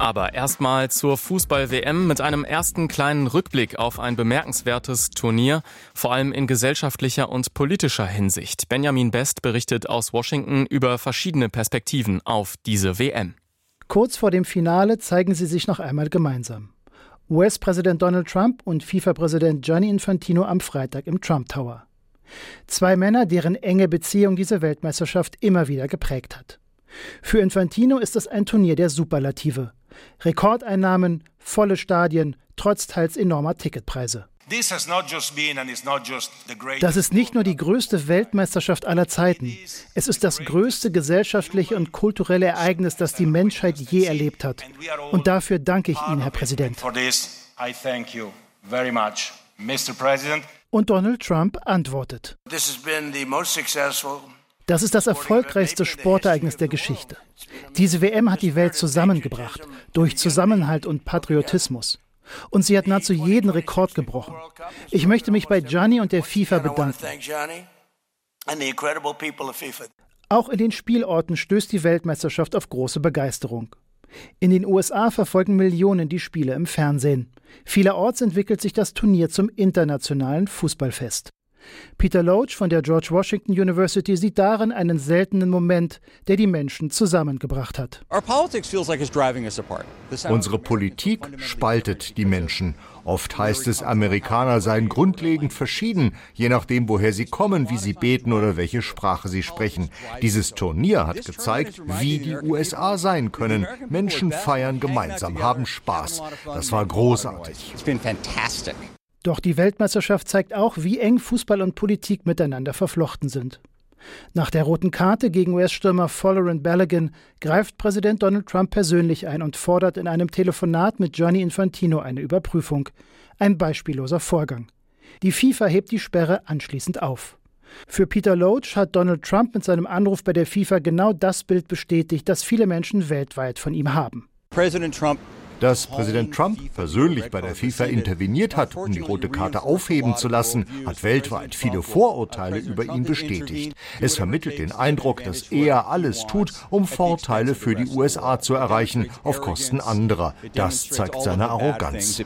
Aber erstmal zur Fußball-WM mit einem ersten kleinen Rückblick auf ein bemerkenswertes Turnier, vor allem in gesellschaftlicher und politischer Hinsicht. Benjamin Best berichtet aus Washington über verschiedene Perspektiven auf diese WM. Kurz vor dem Finale zeigen sie sich noch einmal gemeinsam. US-Präsident Donald Trump und FIFA-Präsident Gianni Infantino am Freitag im Trump Tower. Zwei Männer, deren enge Beziehung diese Weltmeisterschaft immer wieder geprägt hat. Für Infantino ist es ein Turnier der Superlative. Rekordeinnahmen, volle Stadien, trotz teils enormer Ticketpreise. Das ist nicht nur die größte Weltmeisterschaft aller Zeiten. Es ist das größte gesellschaftliche und kulturelle Ereignis, das die Menschheit je erlebt hat. Und dafür danke ich Ihnen, Herr Präsident. Und Donald Trump antwortet. Das ist das erfolgreichste Sportereignis der Geschichte. Diese WM hat die Welt zusammengebracht, durch Zusammenhalt und Patriotismus. Und sie hat nahezu jeden Rekord gebrochen. Ich möchte mich bei Gianni und der FIFA bedanken. Auch in den Spielorten stößt die Weltmeisterschaft auf große Begeisterung. In den USA verfolgen Millionen die Spiele im Fernsehen. Vielerorts entwickelt sich das Turnier zum internationalen Fußballfest. Peter Loach von der George Washington University sieht darin einen seltenen Moment, der die Menschen zusammengebracht hat. Unsere Politik spaltet die Menschen. Oft heißt es, Amerikaner seien grundlegend verschieden, je nachdem, woher sie kommen, wie sie beten oder welche Sprache sie sprechen. Dieses Turnier hat gezeigt, wie die USA sein können. Menschen feiern gemeinsam, haben Spaß. Das war großartig. Doch die Weltmeisterschaft zeigt auch, wie eng Fußball und Politik miteinander verflochten sind. Nach der roten Karte gegen US-Stürmer Folarin Balogun greift Präsident Donald Trump persönlich ein und fordert in einem Telefonat mit Gianni Infantino eine Überprüfung. Ein beispielloser Vorgang. Die FIFA hebt die Sperre anschließend auf. Für Peter Loach hat Donald Trump mit seinem Anruf bei der FIFA genau das Bild bestätigt, das viele Menschen weltweit von ihm haben. Dass Präsident Trump persönlich bei der FIFA interveniert hat, um die rote Karte aufheben zu lassen, hat weltweit viele Vorurteile über ihn bestätigt. Es vermittelt den Eindruck, dass er alles tut, um Vorteile für die USA zu erreichen, auf Kosten anderer. Das zeigt seine Arroganz.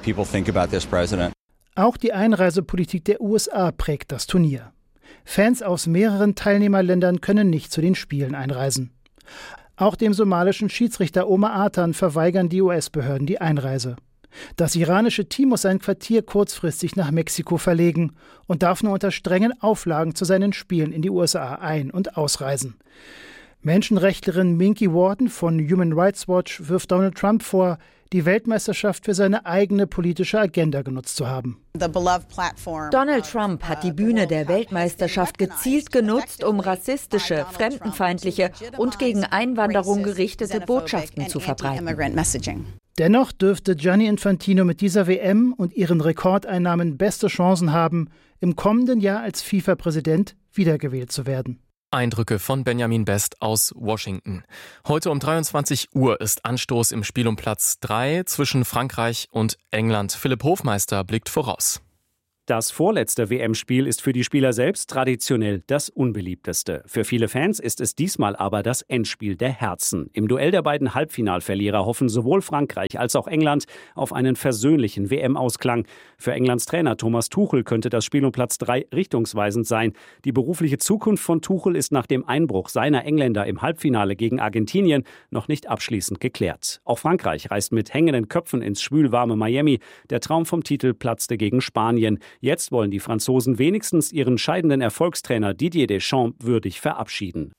Auch die Einreisepolitik der USA prägt das Turnier. Fans aus mehreren Teilnehmerländern können nicht zu den Spielen einreisen. Auch dem somalischen Schiedsrichter Omar Atan verweigern die US-Behörden die Einreise. Das iranische Team muss sein Quartier kurzfristig nach Mexiko verlegen und darf nur unter strengen Auflagen zu seinen Spielen in die USA ein- und ausreisen. Menschenrechtlerin Minky Worden von Human Rights Watch wirft Donald Trump vor, die Weltmeisterschaft für seine eigene politische Agenda genutzt zu haben. Donald Trump hat die Bühne der Weltmeisterschaft gezielt genutzt, um rassistische, fremdenfeindliche und gegen Einwanderung gerichtete Botschaften zu verbreiten. Dennoch dürfte Gianni Infantino mit dieser WM und ihren Rekordeinnahmen beste Chancen haben, im kommenden Jahr als FIFA-Präsident wiedergewählt zu werden. Eindrücke von Benjamin Best aus Washington. Heute um 23 Uhr ist Anstoß im Spiel um Platz 3 zwischen Frankreich und England. Philipp Hofmeister blickt voraus. Das vorletzte WM-Spiel ist für die Spieler selbst traditionell das unbeliebteste. Für viele Fans ist es diesmal aber das Endspiel der Herzen. Im Duell der beiden Halbfinalverlierer hoffen sowohl Frankreich als auch England auf einen versöhnlichen WM-Ausklang. Für Englands Trainer Thomas Tuchel könnte das Spiel um Platz 3 richtungsweisend sein. Die berufliche Zukunft von Tuchel ist nach dem Einbruch seiner Engländer im Halbfinale gegen Argentinien noch nicht abschließend geklärt. Auch Frankreich reist mit hängenden Köpfen ins schwülwarme Miami. Der Traum vom Titel platzte gegen Spanien. Jetzt wollen die Franzosen wenigstens ihren scheidenden Erfolgstrainer Didier Deschamps würdig verabschieden.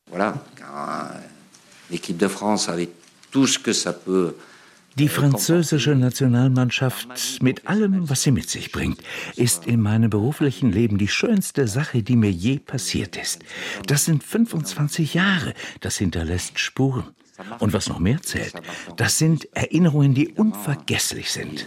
Die französische Nationalmannschaft mit allem, was sie mit sich bringt, ist in meinem beruflichen Leben die schönste Sache, die mir je passiert ist. Das sind 25 Jahre, das hinterlässt Spuren. Und was noch mehr zählt, das sind Erinnerungen, die unvergesslich sind.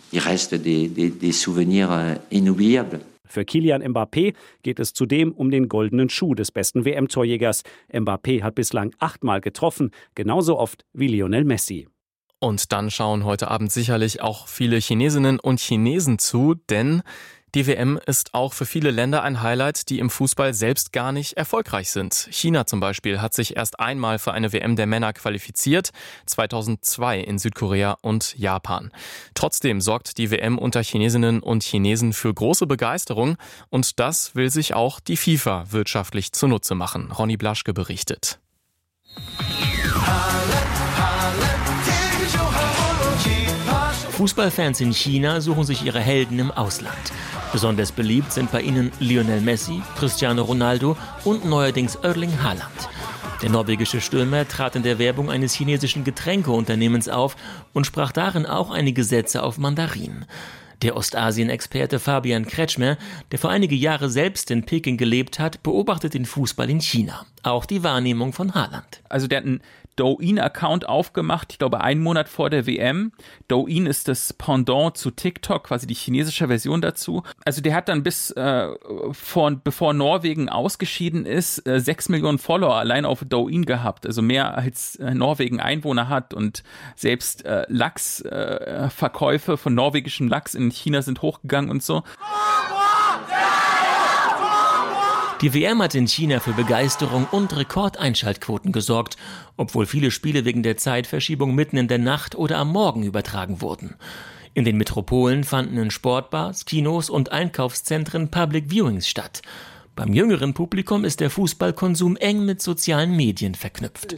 Für Kylian Mbappé geht es zudem um den goldenen Schuh des besten WM-Torjägers. Mbappé hat bislang 8-mal getroffen, genauso oft wie Lionel Messi. Und dann schauen heute Abend sicherlich auch viele Chinesinnen und Chinesen zu, denn Die WM ist auch für viele Länder ein Highlight, die im Fußball selbst gar nicht erfolgreich sind. China zum Beispiel hat sich erst einmal für eine WM der Männer qualifiziert, 2002 in Südkorea und Japan. Trotzdem sorgt die WM unter Chinesinnen und Chinesen für große Begeisterung und das will sich auch die FIFA wirtschaftlich zunutze machen. Ronny Blaschke berichtet. Fußballfans in China suchen sich ihre Helden im Ausland. Besonders beliebt sind bei ihnen Lionel Messi, Cristiano Ronaldo und neuerdings Erling Haaland. Der norwegische Stürmer trat in der Werbung eines chinesischen Getränkeunternehmens auf und sprach darin auch einige Sätze auf Mandarin. Der Ostasien-Experte Fabian Kretschmer, der vor einige Jahre selbst in Peking gelebt hat, beobachtet den Fußball in China. Auch die Wahrnehmung von Haaland. Also der hat einen Douyin-Account aufgemacht, ich glaube 1 Monat vor der WM. Douyin ist das Pendant zu TikTok, quasi die chinesische Version dazu. Also der hat dann bevor Norwegen ausgeschieden ist, 6 Millionen Follower allein auf Douyin gehabt. Also mehr als Norwegen Einwohner hat und selbst Lachsverkäufe von norwegischem Lachs in China sind hochgegangen und so. Die WM hat in China für Begeisterung und Rekordeinschaltquoten gesorgt, obwohl viele Spiele wegen der Zeitverschiebung mitten in der Nacht oder am Morgen übertragen wurden. In den Metropolen fanden in Sportbars, Kinos und Einkaufszentren Public Viewings statt. Beim jüngeren Publikum ist der Fußballkonsum eng mit sozialen Medien verknüpft.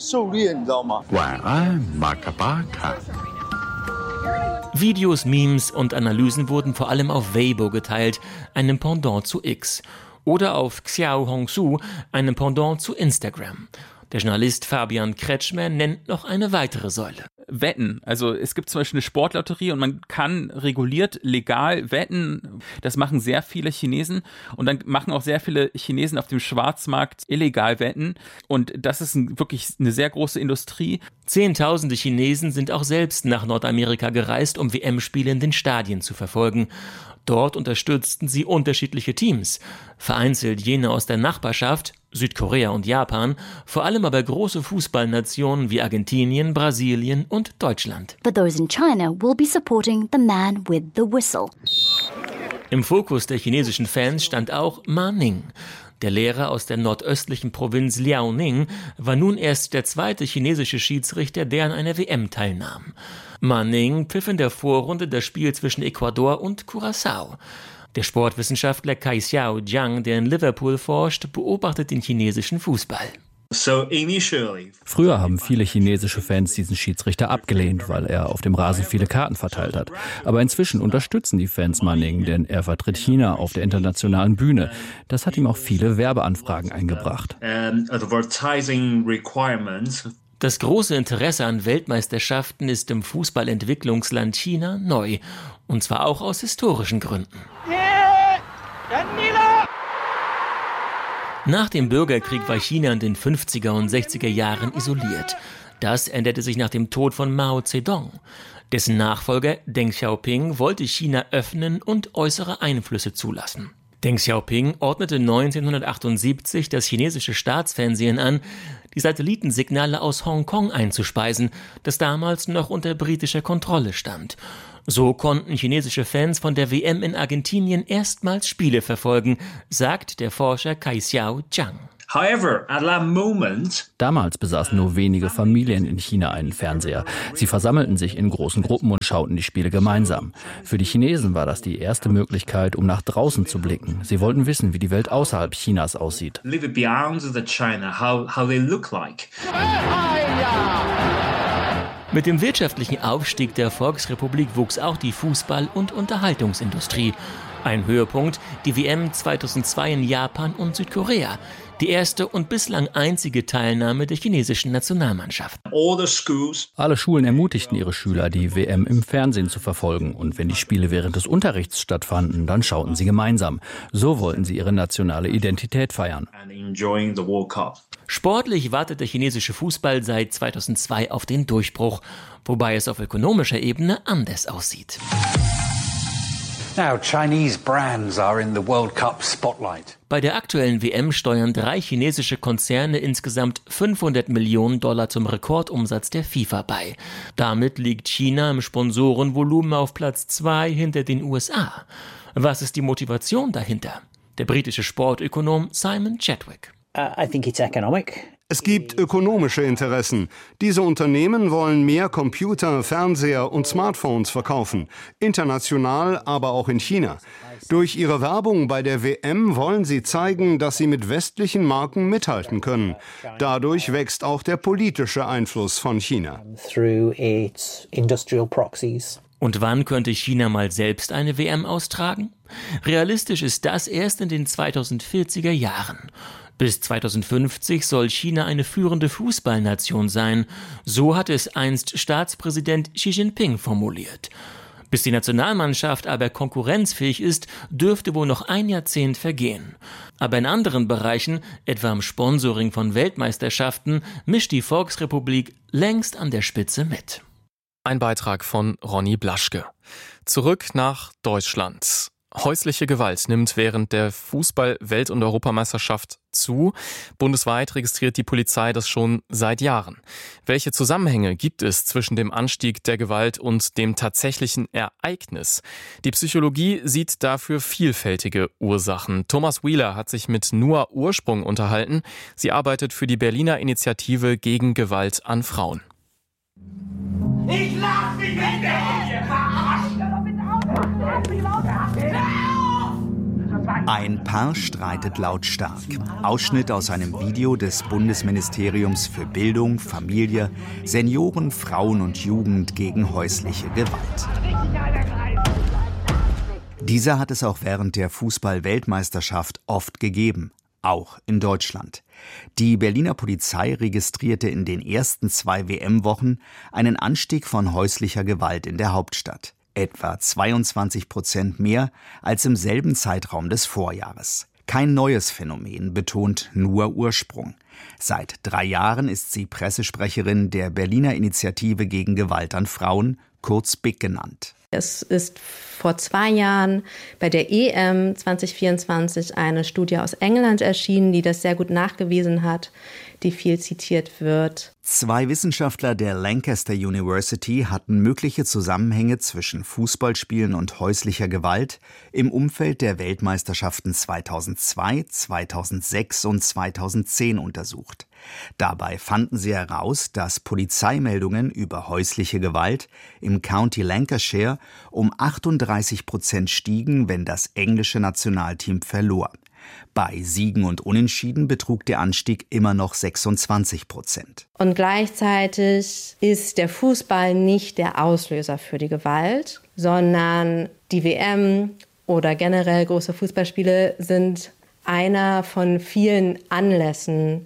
Videos, Memes und Analysen wurden vor allem auf Weibo geteilt, einem Pendant zu X. Oder auf Xiaohongshu, einem Pendant zu Instagram. Der Journalist Fabian Kretschmer nennt noch eine weitere Säule. Wetten. Also es gibt zum Beispiel eine Sportlotterie und man kann reguliert, legal wetten. Das machen sehr viele Chinesen und dann machen auch sehr viele Chinesen auf dem Schwarzmarkt illegal Wetten und das ist wirklich eine sehr große Industrie. Zehntausende Chinesen sind auch selbst nach Nordamerika gereist, um WM-Spiele in den Stadien zu verfolgen. Dort unterstützten sie unterschiedliche Teams, vereinzelt jene aus der Nachbarschaft, Südkorea und Japan, vor allem aber große Fußballnationen wie Argentinien, Brasilien und Deutschland. But those in China will be supporting the man with the whistle. Im Fokus der chinesischen Fans stand auch Ma Ning. Der Lehrer aus der nordöstlichen Provinz Liaoning war nun erst der zweite chinesische Schiedsrichter, der an einer WM teilnahm. Ma Ning pfiff in der Vorrunde das Spiel zwischen Ecuador und Curaçao. Der Sportwissenschaftler Kai Xiao Jiang, der in Liverpool forscht, beobachtet den chinesischen Fußball. Früher haben viele chinesische Fans diesen Schiedsrichter abgelehnt, weil er auf dem Rasen viele Karten verteilt hat. Aber inzwischen unterstützen die Fans Ma Ning, denn er vertritt China auf der internationalen Bühne. Das hat ihm auch viele Werbeanfragen eingebracht. Das große Interesse an Weltmeisterschaften ist im Fußballentwicklungsland China neu. Und zwar auch aus historischen Gründen. Nach dem Bürgerkrieg war China in den 50er und 60er Jahren isoliert. Das änderte sich nach dem Tod von Mao Zedong. Dessen Nachfolger Deng Xiaoping wollte China öffnen und äußere Einflüsse zulassen. Deng Xiaoping ordnete 1978 das chinesische Staatsfernsehen an, die Satellitensignale aus Hongkong einzuspeisen, das damals noch unter britischer Kontrolle stand. So konnten chinesische Fans von der WM in Argentinien erstmals Spiele verfolgen, sagt der Forscher Kai Xiao Jiang. Damals besaßen nur wenige Familien in China einen Fernseher. Sie versammelten sich in großen Gruppen und schauten die Spiele gemeinsam. Für die Chinesen war das die erste Möglichkeit, um nach draußen zu blicken. Sie wollten wissen, wie die Welt außerhalb Chinas aussieht. Mit dem wirtschaftlichen Aufstieg der Volksrepublik wuchs auch die Fußball- und Unterhaltungsindustrie. Ein Höhepunkt, die WM 2002 in Japan und Südkorea. Die erste und bislang einzige Teilnahme der chinesischen Nationalmannschaft. Alle Schulen ermutigten ihre Schüler, die WM im Fernsehen zu verfolgen. Und wenn die Spiele während des Unterrichts stattfanden, dann schauten sie gemeinsam. So wollten sie ihre nationale Identität feiern. Sportlich wartet der chinesische Fußball seit 2002 auf den Durchbruch, wobei es auf ökonomischer Ebene anders aussieht. Now, Chinese brands are in the World Cup spotlight. Bei der aktuellen WM steuern 3 chinesische Konzerne insgesamt $500 Millionen zum Rekordumsatz der FIFA bei. Damit liegt China im Sponsorenvolumen auf Platz 2 hinter den USA. Was ist die Motivation dahinter? Der britische Sportökonom Simon Chadwick. Es gibt ökonomische Interessen. Diese Unternehmen wollen mehr Computer, Fernseher und Smartphones verkaufen. International, aber auch in China. Durch ihre Werbung bei der WM wollen sie zeigen, dass sie mit westlichen Marken mithalten können. Dadurch wächst auch der politische Einfluss von China. Und wann könnte China mal selbst eine WM austragen? Realistisch ist das erst in den 2040er Jahren. Bis 2050 soll China eine führende Fußballnation sein. So hat es einst Staatspräsident Xi Jinping formuliert. Bis die Nationalmannschaft aber konkurrenzfähig ist, dürfte wohl noch ein Jahrzehnt vergehen. Aber in anderen Bereichen, etwa im Sponsoring von Weltmeisterschaften, mischt die Volksrepublik längst an der Spitze mit. Ein Beitrag von Ronny Blaschke. Zurück nach Deutschland. Häusliche Gewalt nimmt während der Fußball-Welt- und Europameisterschaft zu. Bundesweit registriert die Polizei das schon seit Jahren. Welche Zusammenhänge gibt es zwischen dem Anstieg der Gewalt und dem tatsächlichen Ereignis? Die Psychologie sieht dafür vielfältige Ursachen. Thomas Wheeler hat sich mit Noah Ursprung unterhalten. Sie arbeitet für die Berliner Initiative gegen Gewalt an Frauen. Ich lass mich nicht mehr! Ein Paar streitet lautstark. Ausschnitt aus einem Video des Bundesministeriums für Bildung, Familie, Senioren, Frauen und Jugend gegen häusliche Gewalt. Dieser hat es auch während der Fußball-Weltmeisterschaft oft gegeben, auch in Deutschland. Die Berliner Polizei registrierte in den ersten 2 WM-Wochen einen Anstieg von häuslicher Gewalt in der Hauptstadt. Etwa 22% mehr als im selben Zeitraum des Vorjahres. Kein neues Phänomen, betont Noah Ursprung. Seit 3 Jahren ist sie Pressesprecherin der Berliner Initiative gegen Gewalt an Frauen, kurz BIG genannt. Es ist vor 2 Jahren bei der EM 2024 eine Studie aus England erschienen, die das sehr gut nachgewiesen hat, die viel zitiert wird. 2 Wissenschaftler der Lancaster University hatten mögliche Zusammenhänge zwischen Fußballspielen und häuslicher Gewalt im Umfeld der Weltmeisterschaften 2002, 2006 und 2010 untersucht. Dabei fanden sie heraus, dass Polizeimeldungen über häusliche Gewalt im County Lancashire um 38% stiegen, wenn das englische Nationalteam verlor. Bei Siegen und Unentschieden betrug der Anstieg immer noch 26%. Und gleichzeitig ist der Fußball nicht der Auslöser für die Gewalt, sondern die WM oder generell große Fußballspiele sind einer von vielen Anlässen,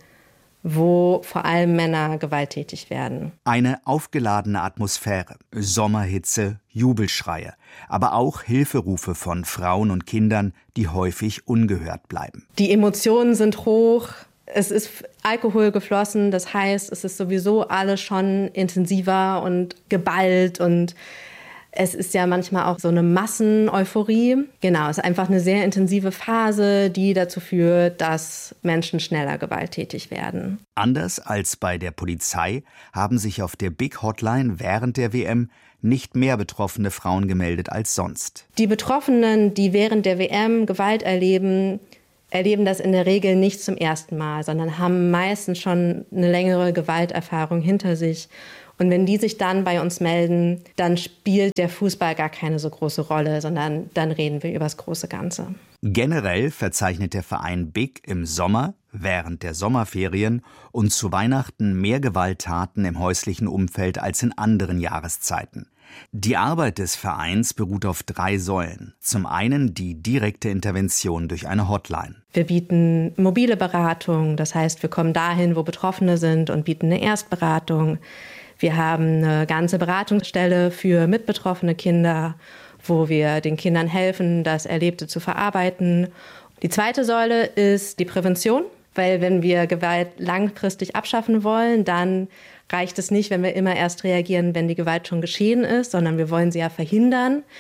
wo vor allem Männer gewalttätig werden. Eine aufgeladene Atmosphäre, Sommerhitze, Jubelschreie, aber auch Hilferufe von Frauen und Kindern, die häufig ungehört bleiben. Die Emotionen sind hoch, es ist Alkohol geflossen, das heißt, es ist sowieso alles schon intensiver und geballt und es ist ja manchmal auch so eine Masseneuphorie. Genau, es ist einfach eine sehr intensive Phase, die dazu führt, dass Menschen schneller gewalttätig werden. Anders als bei der Polizei haben sich auf der Big Hotline während der WM nicht mehr betroffene Frauen gemeldet als sonst. Die Betroffenen, die während der WM Gewalt erleben das in der Regel nicht zum ersten Mal, sondern haben meistens schon eine längere Gewalterfahrung hinter sich. Und wenn die sich dann bei uns melden, dann spielt der Fußball gar keine so große Rolle, sondern dann reden wir über das große Ganze. Generell verzeichnet der Verein BIG im Sommer, während der Sommerferien und zu Weihnachten mehr Gewalttaten im häuslichen Umfeld als in anderen Jahreszeiten. Die Arbeit des Vereins beruht auf 3 Säulen. Zum einen die direkte Intervention durch eine Hotline. Wir bieten mobile Beratung, das heißt, wir kommen dahin, wo Betroffene sind und bieten eine Erstberatung. Wir haben eine ganze Beratungsstelle für mitbetroffene Kinder, wo wir den Kindern helfen, das Erlebte zu verarbeiten. Die zweite Säule ist die Prävention, weil wenn wir Gewalt langfristig abschaffen wollen, dann reicht es nicht, wenn wir immer erst reagieren, wenn die Gewalt schon geschehen ist, sondern wir wollen sie ja verhindern.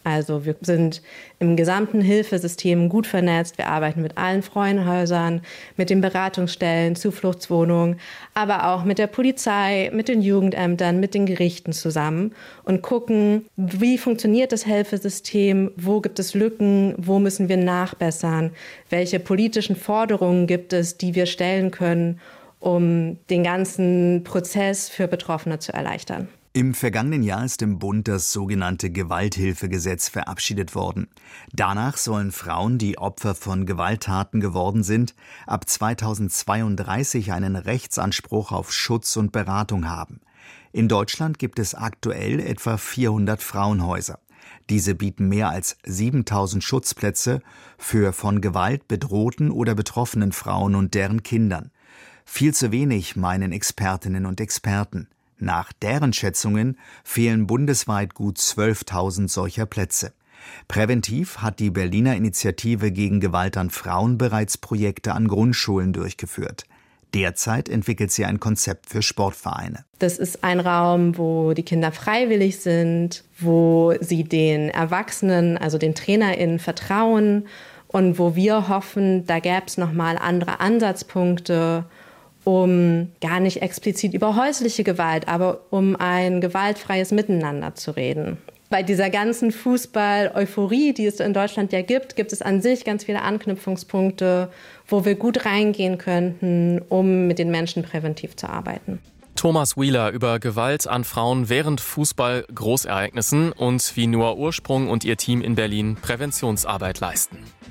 Also wir sind im gesamten Hilfesystem gut vernetzt. Wir arbeiten mit allen Frauenhäusern, mit den Beratungsstellen, Zufluchtswohnungen, aber auch mit der Polizei, mit den Jugendämtern, mit den Gerichten zusammen und gucken, wie funktioniert das Hilfesystem, wo gibt es Lücken, wo müssen wir nachbessern, welche politischen Forderungen gibt es, die wir stellen können, um den ganzen Prozess für Betroffene zu erleichtern. Im vergangenen Jahr ist im Bund das sogenannte Gewalthilfegesetz verabschiedet worden. Danach sollen Frauen, die Opfer von Gewalttaten geworden sind, ab 2032 einen Rechtsanspruch auf Schutz und Beratung haben. In Deutschland gibt es aktuell etwa 400 Frauenhäuser. Diese bieten mehr als 7000 Schutzplätze für von Gewalt bedrohten oder betroffenen Frauen und deren Kindern. Viel zu wenig, meinen Expertinnen und Experten. Nach deren Schätzungen fehlen bundesweit gut 12.000 solcher Plätze. Präventiv hat die Berliner Initiative gegen Gewalt an Frauen bereits Projekte an Grundschulen durchgeführt. Derzeit entwickelt sie ein Konzept für Sportvereine. Das ist ein Raum, wo die Kinder freiwillig sind, wo sie den Erwachsenen, also den TrainerInnen, vertrauen und wo wir hoffen, da gäbe es nochmal andere Ansatzpunkte, um gar nicht explizit über häusliche Gewalt, aber um ein gewaltfreies Miteinander zu reden. Bei dieser ganzen Fußball-Euphorie, die es in Deutschland ja gibt es an sich ganz viele Anknüpfungspunkte, wo wir gut reingehen könnten, um mit den Menschen präventiv zu arbeiten. Thomas Wheeler über Gewalt an Frauen während Fußball-Großereignissen und wie Noah Ursprung und ihr Team in Berlin Präventionsarbeit leisten.